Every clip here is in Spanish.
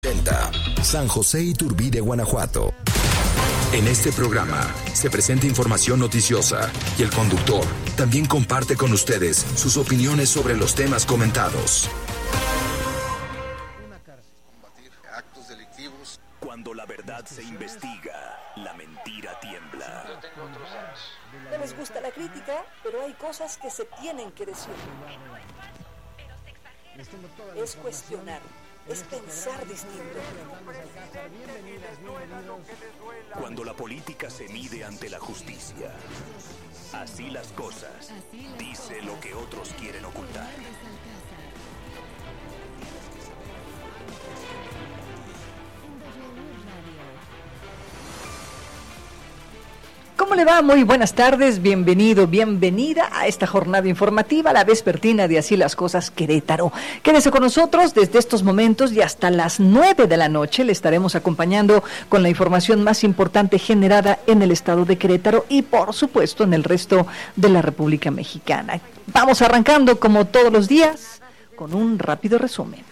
San José Iturbide, Guanajuato. En este programa se presenta información noticiosa y el conductor también comparte con ustedes sus opiniones sobre los temas comentados. Combatir actos delictivos. Cuando la verdad se investiga, la mentira tiembla. No les gusta la crítica, pero hay cosas que se tienen que decir. Es cuestionar. Es pensar distinto. Cuando la política se mide ante la justicia, así las cosas, dice lo que otros quieren ocultar. ¿Cómo le va? Muy buenas tardes, bienvenido, bienvenida a esta jornada informativa, la vespertina de Así las Cosas Querétaro. Quédese con nosotros desde estos momentos y hasta las 9 de la noche le estaremos acompañando con la información más importante generada en el estado de Querétaro y por supuesto en el resto de la República Mexicana. Vamos arrancando como todos los días con un rápido resumen.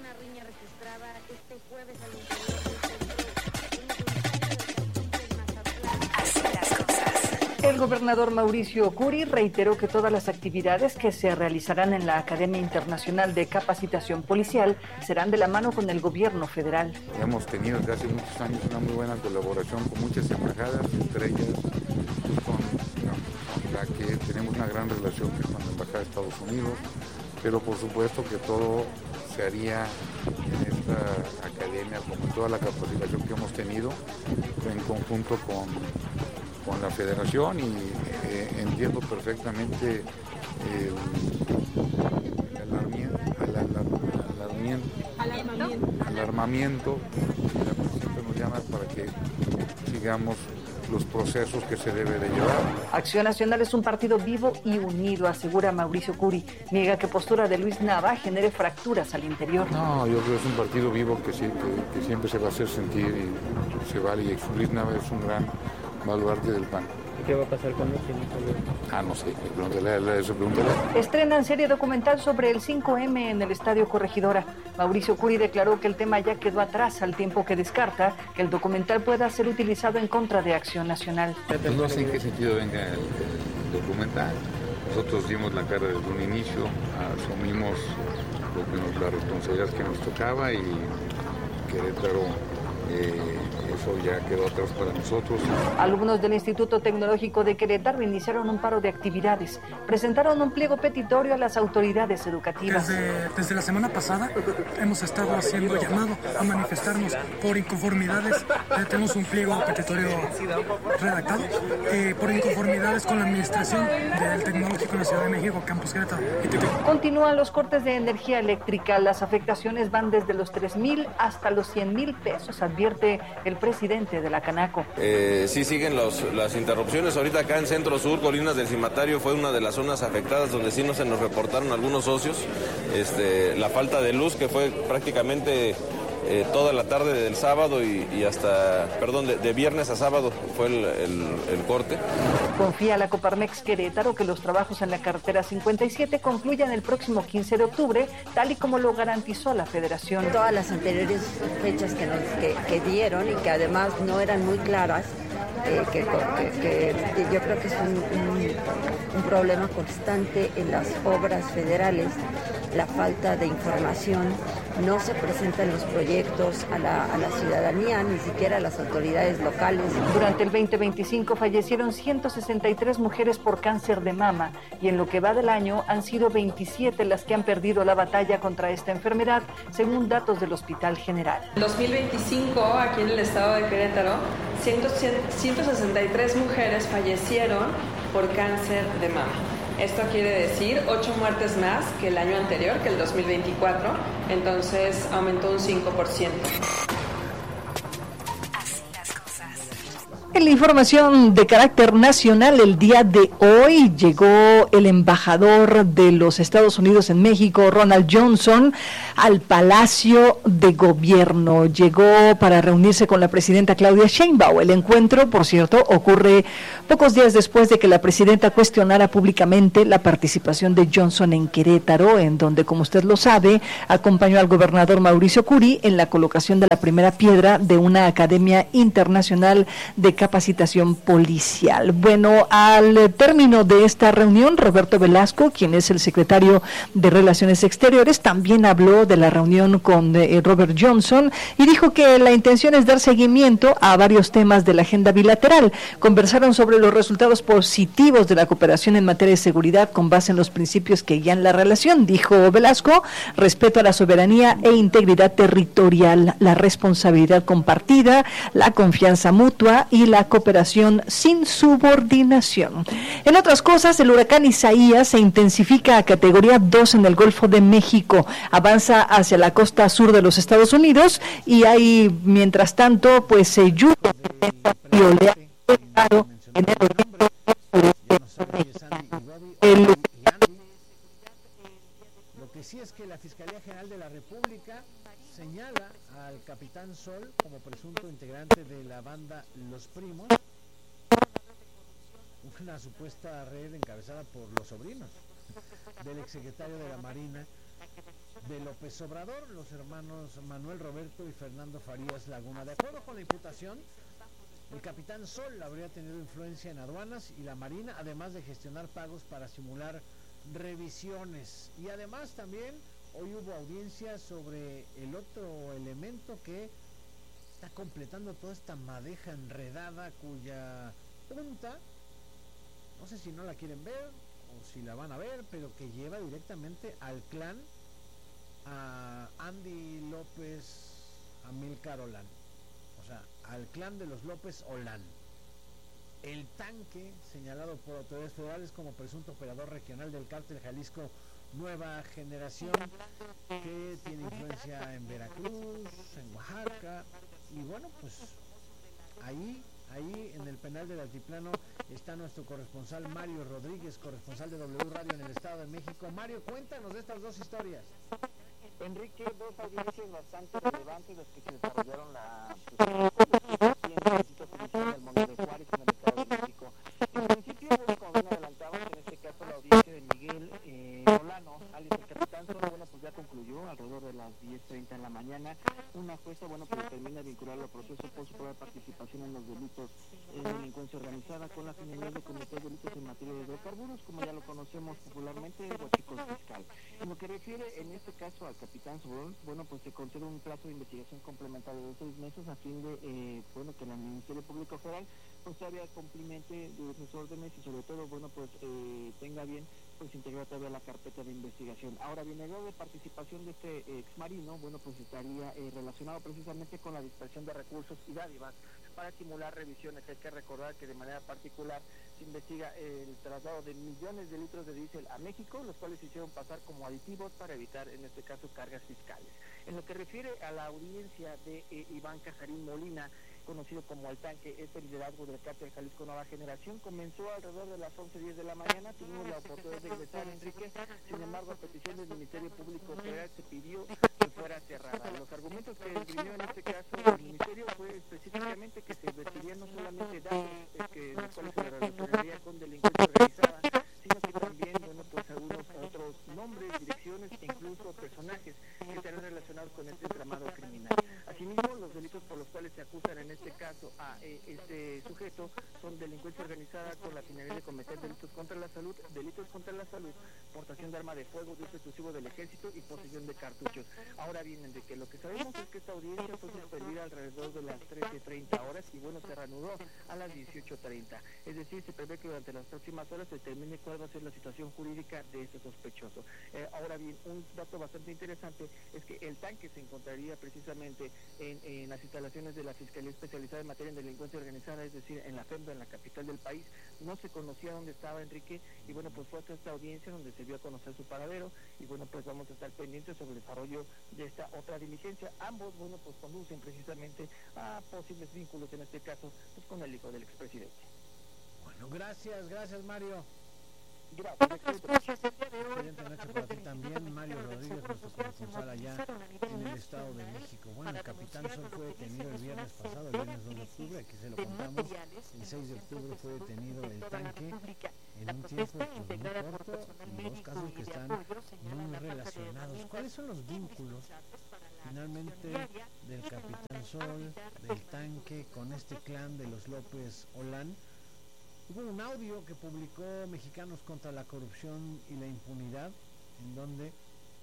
El gobernador Mauricio Curi reiteró que todas las actividades que se realizarán en la Academia Internacional de Capacitación Policial serán de la mano con el gobierno federal. Hemos tenido desde hace muchos años una muy buena colaboración con muchas embajadas, entre ellas con la que tenemos una gran relación, que es con la Embajada de Estados Unidos, pero por supuesto que todo se haría en esta academia, como toda la capacitación que hemos tenido, en conjunto con la federación, y entiendo perfectamente el alarmamiento que la presidenta nos llama para que sigamos los procesos que se debe de llevar. Acción Nacional es un partido vivo y unido, asegura Mauricio Curi. Niega que postura de Luis Nava genere fracturas al interior. No, yo creo que es un partido vivo que siempre se va a hacer sentir y se vale. Y Luis Nava es un gran baluarte del PAN. ¿Qué va a pasar con él? No sé, pregúntale. Estrenan serie documental sobre el 5M en el Estadio Corregidora. Mauricio Curi declaró que el tema ya quedó atrás, al tiempo que descarta que el documental pueda ser utilizado en contra de Acción Nacional. No sé en qué sentido venga el documental. Nosotros dimos la cara desde un inicio, asumimos la responsabilidad que nos tocaba y Querétaro, eso ya quedó atrás para nosotros. Alumnos del Instituto Tecnológico de Querétaro iniciaron un paro de actividades. Presentaron un pliego petitorio a las autoridades educativas. Desde la semana pasada hemos estado haciendo llamado a manifestarnos por inconformidades. Tenemos un pliego petitorio redactado por inconformidades con la administración del Tecnológico en la Ciudad de México, Campus Querétaro. Continúan los cortes de energía eléctrica. Las afectaciones van desde los 3,000 hasta los 100,000 pesos, advierte el presidente de la Canaco. Sí siguen las interrupciones. Ahorita acá en Centro Sur, Colinas del Cimatario, fue una de las zonas afectadas donde sí no se nos reportaron algunos socios. La falta de luz, que fue prácticamente toda la tarde del sábado y hasta, de viernes a sábado fue el corte. Confía la Coparmex Querétaro que los trabajos en la carretera 57 concluyan el próximo 15 de octubre, tal y como lo garantizó la Federación. Todas las anteriores fechas que dieron y que además no eran muy claras, que yo creo que es un problema constante en las obras federales, la falta de información, no se presentan los proyectos a la ciudadanía, ni siquiera a las autoridades locales. Durante el 2025 fallecieron 163 mujeres por cáncer de mama y en lo que va del año han sido 27 las que han perdido la batalla contra esta enfermedad, según datos del Hospital General. En 2025, aquí en el estado de Querétaro, 163 mujeres fallecieron por cáncer de mama. Esto quiere decir 8 muertes más que el año anterior, que el 2024, entonces aumentó un 5%. Así las cosas. En la información de carácter nacional, el día de hoy llegó el embajador de los Estados Unidos en México, Ronald Johnson, al Palacio de Gobierno. Llegó para reunirse con la presidenta Claudia Sheinbaum. El encuentro, por cierto, ocurre pocos días después de que la presidenta cuestionara públicamente la participación de Johnson en Querétaro, en donde, como usted lo sabe, acompañó al gobernador Mauricio Curi en la colocación de la primera piedra de una academia internacional de capacitación policial. Bueno, al término de esta reunión, Roberto Velasco, quien es el secretario de Relaciones Exteriores, también habló de la reunión con Robert Johnson y dijo que la intención es dar seguimiento a varios temas de la agenda bilateral. Conversaron sobre los resultados positivos de la cooperación en materia de seguridad con base en los principios que guían la relación, dijo Velasco: respeto a la soberanía e integridad territorial, la responsabilidad compartida, la confianza mutua y la cooperación sin subordinación. En otras cosas, el huracán Isaías se intensifica a categoría 2 en el Golfo de México, avanza hacia la costa sur de los Estados Unidos y hay, mientras tanto, pues lluvia y oleaje en el oriente. Lo que sí es que la Fiscalía General de la República señala al Capitán Sol como presunto integrante de la banda Los Primos, una supuesta red encabezada por los sobrinos del exsecretario de la Marina de López Obrador, los hermanos Manuel Roberto y Fernando Farías Laguna. De acuerdo con la imputación, el Capitán Sol habría tenido influencia en aduanas y la Marina, además de gestionar pagos para simular revisiones. Y además también hoy hubo audiencia sobre el otro elemento que está completando toda esta madeja enredada, cuya punta, no sé si no la quieren ver o si la van a ver, pero que lleva directamente al clan, a Andy López Amílcar Olán, o sea, al clan de los López Olán. El tanque, señalado por autoridades federales como presunto operador regional del cártel Jalisco Nueva Generación, que tiene influencia en Veracruz, en Oaxaca, y bueno, pues ahí en el penal del Altiplano está nuestro corresponsal Mario Rodríguez, corresponsal de W Radio en el Estado de México. Mario, cuéntanos de estas dos historias. Enrique, dos audiencias bastante relevantes las que se desarrollaron aquí en el Distrito Judicial del Monte de Juárez, en el Estado de México. En principio, como bien adelantamos, en este caso la audiencia de Miguel Solano, alias el Capitán Sol, pues ya concluyó alrededor de las 10:30 en la mañana. Una jueza, pues determina vincularlo al proceso por su probable participación en los delitos de delincuencia organizada con la finalidad de cometer delitos en materia de hidrocarburos, como ya lo conocemos popularmente, huachicol fiscal. En lo que refiere en este caso al Capitán Sol, pues se concede un plazo de investigación complementario de 6 meses a fin de, que el Ministerio Público Federal todavía cumplimente de sus órdenes y sobre todo, tenga bien integrar todavía la carpeta de investigación. Ahora bien, el grado de participación de este exmarino, estaría relacionado precisamente con la dispersión de recursos y dádivas para estimular revisiones. Hay que recordar que de manera particular se investiga el traslado de millones de litros de diésel a México, los cuales se hicieron pasar como aditivos para evitar, en este caso, cargas fiscales. En lo que refiere a la audiencia de Iván Cajarín Molina, conocido como El Tanque, este liderazgo del cártel Jalisco Nueva Generación, comenzó alrededor de las 11:10 de la mañana. Tuvimos la oportunidad de ingresar, Enrique, sin embargo, a petición del Ministerio Público Federal se pidió que fuera cerrada. Los argumentos que esgrimió en este caso el Ministerio fue específicamente que se investigarían no solamente datos que los cuales se relacionaría con delincuencia organizada, sino que también, algunos otros nombres, direcciones e incluso personajes que estarán relacionados con este entramado criminal. Asimismo, los delitos por los cuales se acusan en este caso a este sujeto son delincuencia organizada con la finalidad de cometer delitos contra la salud, portación de arma de fuego de uso exclusivo del ejército y posesión de cartuchos. Ahora bien, de que lo que sabemos es que esta audiencia fue suspendida alrededor de las 13:30 horas y se reanudó a las 18:30. Es decir, se prevé que durante las próximas horas se determine cuál va a ser la situación jurídica de este sospechoso. Ahora bien, un dato bastante interesante es que el tanque se encontraría precisamente en las instalaciones de la Fiscalía Especializada en Materia de Delincuencia Organizada, es decir, en la FEMDO, en la capital del país. No se conocía dónde estaba Enrique, y bueno, pues fue hasta esta audiencia donde se dio a conocer su paradero, y bueno, pues vamos a estar pendientes sobre el desarrollo de esta otra diligencia. Ambos, bueno, pues conducen precisamente a posibles vínculos, en este caso, pues con el hijo del expresidente. Bueno, gracias Mario. Gracias. Excelente noche para ti también, Mario Rodríguez, nuestro corresponsal allá en el Estado de México. Bueno, el Capitán Sol fue detenido el viernes pasado, el viernes 2 de octubre, aquí se lo contamos. El 6 de octubre fue detenido el tanque en un tiempo pues, muy corto, y dos casos que están muy relacionados. ¿Cuáles son los vínculos finalmente del Capitán Sol, del tanque, con este clan de los López Olán? Hubo un audio que publicó Mexicanos contra la Corrupción y la Impunidad, en donde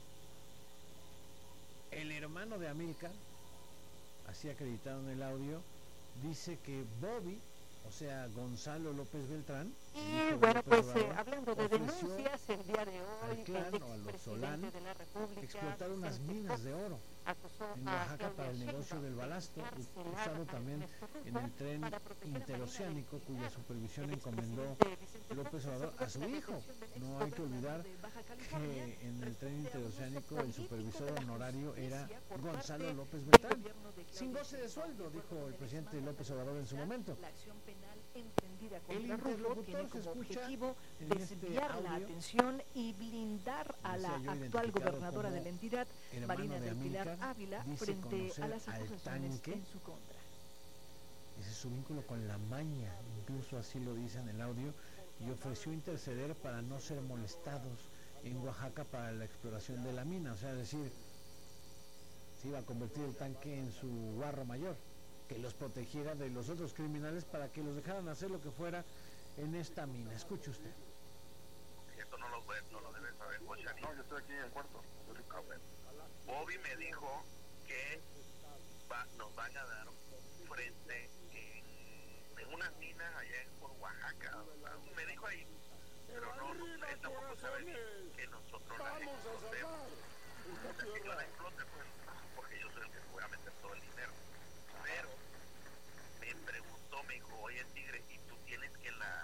el hermano de Amílcar, así acreditado en el audio, dice que Bobby, o sea, Gonzalo López Beltrán, y bueno, pues hablando de denuncias, el día de hoy al clan o a los Solán explotar unas minas de oro en Oaxaca para el negocio del balasto, usado también en el tren interoceánico, cuya supervisión encomendó López Obrador a su hijo. No hay que olvidar que en el tren interoceánico el supervisor honorario era Gonzalo López Beltrán, sin goce de sueldo, dijo el presidente López Obrador en su momento. El interlocutor tiene como objetivo desviar la atención y blindar a la actual gobernadora de la entidad, Marina del Pilar Ávila, frente a las acusaciones en su contra. Ese es su vínculo con la maña, incluso así lo dice en el audio, y ofreció interceder para no ser molestados en Oaxaca para la exploración de la mina, o sea, decir, se iba a convertir el tanque en su guarro mayor, que los protegiera de los otros criminales para que los dejaran hacer lo que fuera en esta mina. Escuche usted. Esto no lo debe saber, Guachani. No, yo estoy aquí en el cuarto. Bobby me dijo que nos van a dar frente en unas minas allá por Oaxaca. Me dijo ahí, pero él tampoco sabe que nosotros las explotemos. Que yo las explote, pues, porque yo soy el que voy a meter todo el dinero. Pero me preguntó, me dijo, oye Tigre, ¿y tú tienes que la...?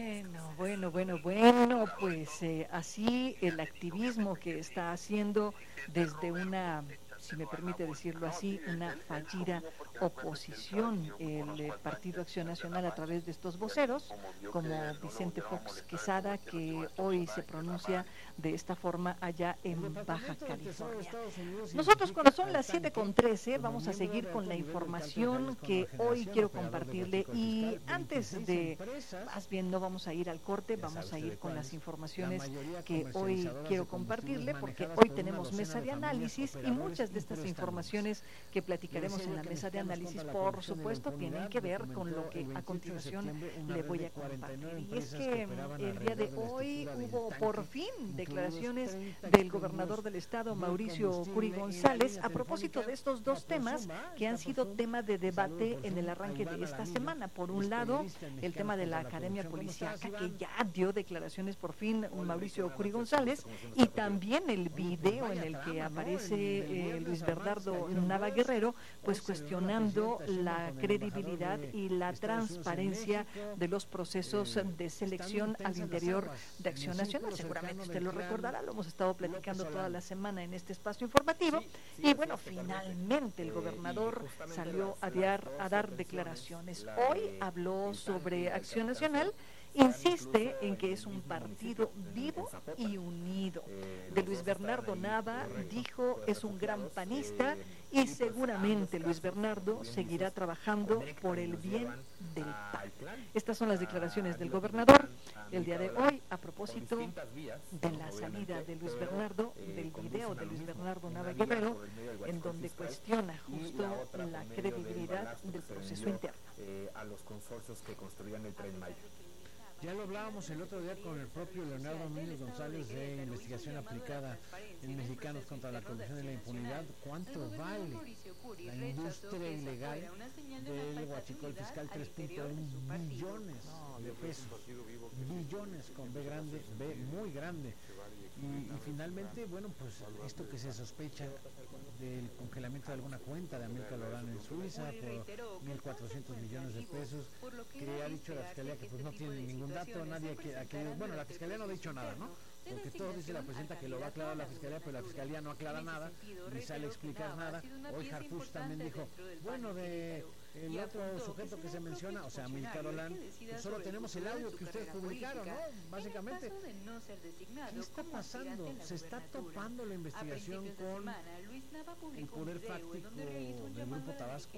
Bueno, pues así el activismo que está haciendo desde una, si me permite decirlo así, una fallida oposición, el Partido Acción Nacional a través de estos voceros, como Vicente Fox Quesada, que hoy se pronuncia de esta forma allá en Baja California. Nosotros, cuando son las 7:13, vamos a seguir con la información que hoy quiero compartirle, y antes de, más bien no vamos a ir al corte, vamos a ir con las informaciones que hoy quiero compartirle, porque hoy tenemos mesa de análisis, y muchas de estas informaciones que platicaremos en la mesa de análisis, por supuesto, tienen que ver con lo que a continuación le voy a compartir. Y es que el día de hoy hubo por fin declaraciones del gobernador del estado, Mauricio Curi González, a propósito de estos dos temas que han sido tema de debate en el arranque de esta semana. Por un lado, el tema de la Academia Policíaca, que ya dio declaraciones por fin Mauricio Curi González, y también el video en el que aparece Luis Bernardo Nava Guerrero, pues cuestionando la credibilidad y la transparencia de los procesos de selección al interior de Acción Nacional. Seguramente usted lo recordará, lo hemos estado platicando toda la semana en este espacio informativo, y bueno, finalmente el gobernador salió a dar declaraciones. Hoy habló sobre Acción Nacional. Insiste en que es un partido vivo y unido. De Luis Bernardo Nava dijo es un gran panista, y seguramente Luis Bernardo seguirá trabajando por el bien del PAN. Estas son las declaraciones del gobernador el día de hoy a propósito de la salida de Luis Bernardo, del video de Luis Bernardo Nava Guerrero, en donde cuestiona justo la credibilidad del proceso interno. A los consorcios que construían el Tren Maya. Ya lo hablábamos el otro día con el propio Leonardo Núñez González de Investigación Aplicada en Mexicanos contra la Corrupción y la Impunidad. ¿Cuánto vale la industria ilegal del huachicol fiscal? 3.1 billones de pesos. Billones con B grande, B muy grande. Y finalmente, bueno, pues esto que se sospecha del congelamiento de alguna cuenta de Amílcar Loran en Suiza por 1.400 millones de pesos, que ha dicho la Fiscalía que pues no tiene ningún dato, nadie bueno, la Fiscalía no ha dicho nada, ¿no? Porque todo dice la presidenta que lo va a aclarar la Fiscalía, pero la Fiscalía no aclara nada, ni sale a explicar nada. Hoy Harfuch también dijo, bueno, de el otro sujeto que se menciona, o sea, Amílcar Loran, pues solo tenemos el audio que ustedes publicaron, ¿no? Básicamente, ¿qué está pasando? Se está topando la investigación con el poder fáctico del Grupo Tabasco.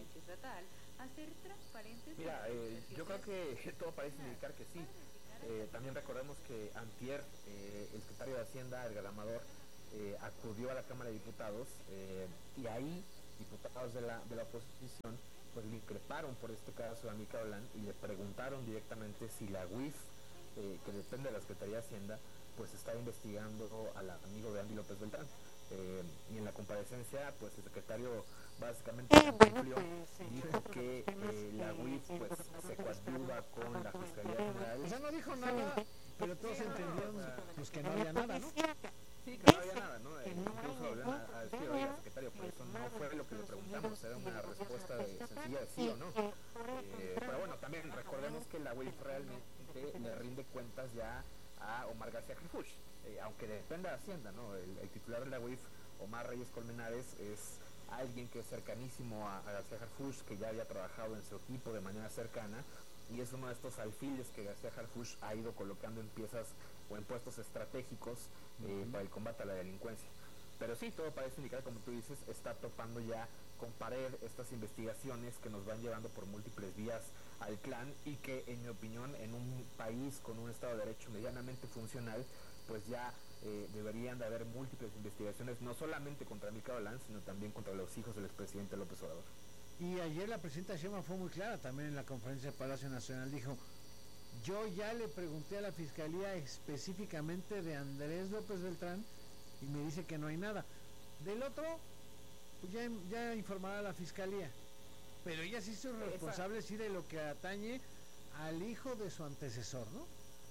Mira, yo creo que todo parece indicar que sí. También recordemos que antier el secretario de Hacienda, Edgar Amador, acudió a la Cámara de Diputados y ahí diputados de la oposición pues le increparon por este caso de Amílcar Loran y le preguntaron directamente si la UIF, que depende de la Secretaría de Hacienda, pues estaba investigando al amigo de Andy López Beltrán. Y en la comparecencia pues el secretario básicamente cumplió, dijo que la UIF pues se coadyuva con la Fiscalía General. O sea, no dijo nada, pero todos entendieron pues que no había nada, ¿no? Sí, que no había nada, ¿no? Incluso volvieron a decir, oiga, secretario, pues eso no fue lo que le preguntamos, era una respuesta sencilla de sí o no. Pero bueno, también recordemos que la UIF realmente le rinde cuentas ya a Omar García Harfuch, aunque dependa de Hacienda, ¿no? El titular de la UIF, Omar Reyes Colmenares, es alguien que es cercanísimo a García Harfuch, que ya había trabajado en su equipo de manera cercana, y es uno de estos alfiles que García Harfuch ha ido colocando en piezas o en puestos estratégicos para el combate a la delincuencia. Pero sí, todo parece indicar, como tú dices, está topando ya con pared estas investigaciones que nos van llevando por múltiples vías al clan y que, en mi opinión, en un país con un Estado de Derecho medianamente funcional, pues ya deberían de haber múltiples investigaciones, no solamente contra Amílcar Loran, sino también contra los hijos del expresidente López Obrador. Y ayer la presidenta Sheinbaum fue muy clara también en la conferencia de Palacio Nacional, dijo, yo ya le pregunté a la Fiscalía específicamente de Andrés López Beltrán y me dice que no hay nada. Del otro, pues ya informará a la Fiscalía, pero ella sí es responsable sí de lo que atañe al hijo de su antecesor, ¿no?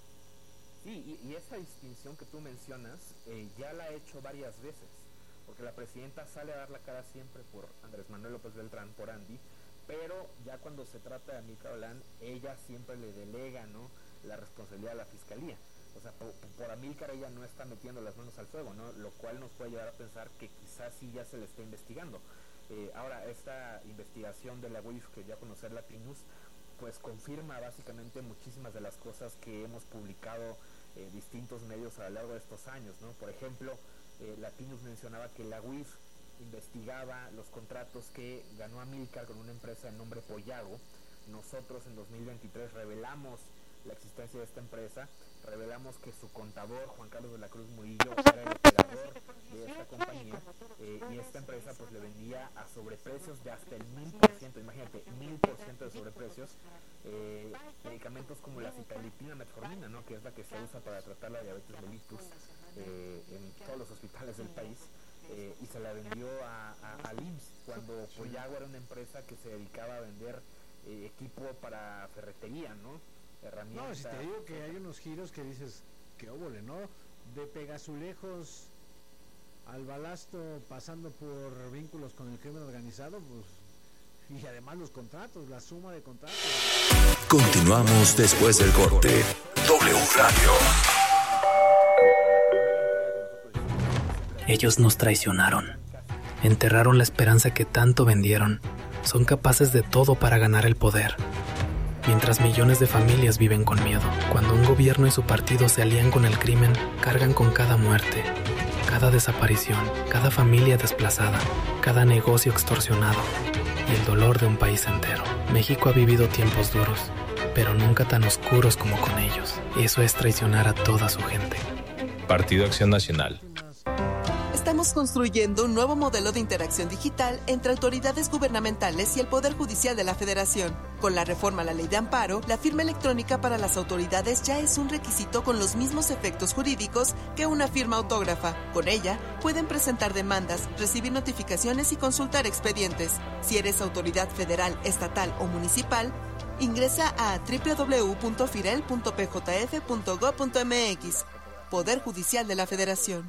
Sí, y esa distinción que tú mencionas ya la ha hecho varias veces, porque la presidenta sale a dar la cara siempre por Andrés Manuel López Beltrán, por Andy, pero ya cuando se trata de Amílcar Loran, ella siempre le delega, ¿no?, la responsabilidad a la Fiscalía. O sea, por Amílcar ella no está metiendo las manos al fuego, ¿no?, lo cual nos puede llevar a pensar que quizás sí ya se le está investigando. Ahora, esta investigación de la UIF, que ya conocer la PINUS, pues confirma básicamente muchísimas de las cosas que hemos publicado distintos medios a lo largo de estos años, ¿no? Por ejemplo, la PINUS mencionaba que la UIF investigaba los contratos que ganó Amílcar con una empresa de nombre Poyago. Nosotros en 2023 revelamos la existencia de esta empresa, revelamos que su contador, Juan Carlos de la Cruz Murillo, era el operador de esta compañía, y esta empresa pues le vendía a sobreprecios de hasta el 1000%, imagínate, 1000% de sobreprecios, medicamentos como la citalipina metformina, ¿no?, que es la que se usa para tratar la diabetes mellitus en todos los hospitales del país, y se la vendió al IMSS, cuando Poyago era una empresa que se dedicaba a vender equipo para ferretería, ¿no?, herramientas. No, si te digo que hay unos giros que dices, qué óvole, ¿no? De Pegazulejos al Balasto, pasando por vínculos con el crimen organizado, pues, y además los contratos, la suma de contratos. Continuamos después del corte. W Radio. Ellos nos traicionaron, enterraron la esperanza que tanto vendieron, son capaces de todo para ganar el poder. Mientras millones de familias viven con miedo, cuando un gobierno y su partido se alían con el crimen, cargan con cada muerte, cada desaparición, cada familia desplazada, cada negocio extorsionado y el dolor de un país entero. México ha vivido tiempos duros, pero nunca tan oscuros como con ellos. Eso es traicionar a toda su gente. Partido Acción Nacional. Estamos Estamos construyendo un nuevo modelo de interacción digital entre autoridades gubernamentales y el Poder Judicial de la Federación. Con la reforma a la Ley de Amparo, la firma electrónica para las autoridades ya es un requisito con los mismos efectos jurídicos que una firma autógrafa. Con ella, pueden presentar demandas, recibir notificaciones y consultar expedientes. Si eres autoridad federal, estatal o municipal, ingresa a www.firel.pjf.gov.mx. Poder Judicial de la Federación.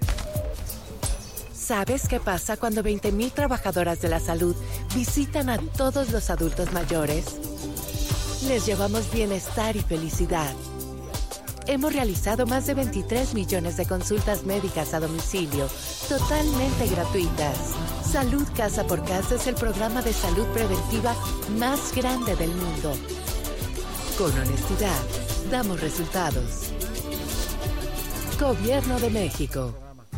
¿Sabes qué pasa cuando 20,000 trabajadoras de la salud visitan a todos los adultos mayores? Les llevamos bienestar y felicidad. Hemos realizado más de 23 millones de consultas médicas a domicilio, totalmente gratuitas. Salud Casa por Casa es el programa de salud preventiva más grande del mundo. Con honestidad, damos resultados. Gobierno de México.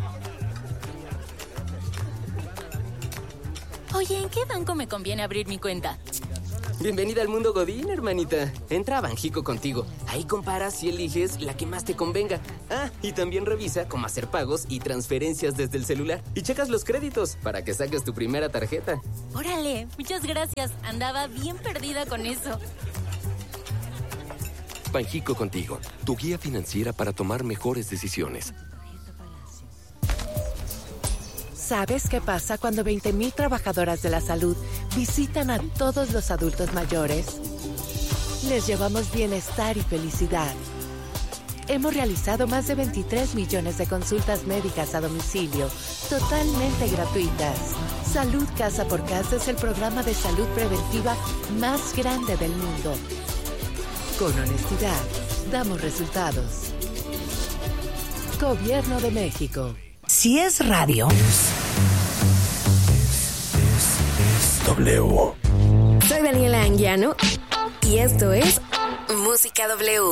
Oye, ¿en qué banco me conviene abrir mi cuenta? Bienvenida al mundo Godín, hermanita. Entra a Banjico contigo. Ahí comparas y eliges la que más te convenga. Ah, y también revisa cómo hacer pagos y transferencias desde el celular. Y checas los créditos para que saques tu primera tarjeta. Órale, muchas gracias. Andaba bien perdida con eso. Banjico contigo, tu guía financiera para tomar mejores decisiones. ¿Sabes qué pasa cuando 20,000 trabajadoras de la salud visitan a todos los adultos mayores? Les llevamos bienestar y felicidad. Hemos realizado más de 23 millones de consultas médicas a domicilio, totalmente gratuitas. Salud Casa por Casa es el programa de salud preventiva más grande del mundo. Con honestidad, damos resultados. Gobierno de México. Si es radio. W. Soy Daniela Anguiano y esto es Música W.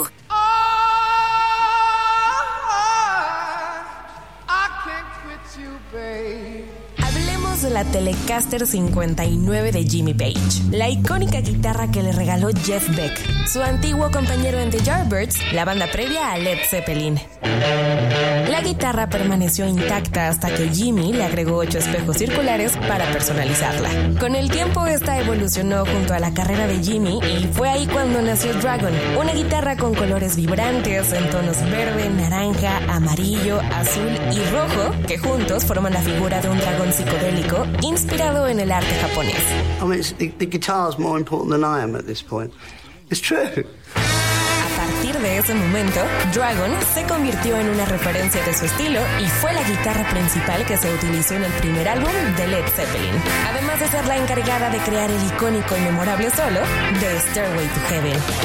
Hablemos de la Telecaster 59 de Jimmy Page, la icónica guitarra que le regaló Jeff Beck, su antiguo compañero en The Yardbirds, la banda previa a Led Zeppelin. La guitarra permaneció intacta hasta que Jimmy le agregó 8 espejos circulares para personalizarla. Con el tiempo esta evolucionó junto a la carrera de Jimmy y fue ahí cuando nació Dragon, una guitarra con colores vibrantes en tonos verde, naranja, amarillo, azul y rojo que juntos forman la figura de un dragón psicodélico inspirado en el arte japonés. I mean, the guitar's more important than I am at this point. It's true. A partir de ese momento, Dragon se convirtió en una referencia de su estilo y fue la guitarra principal que se utilizó en el primer álbum de Led Zeppelin, además de ser la encargada de crear el icónico y memorable solo de Stairway to Heaven.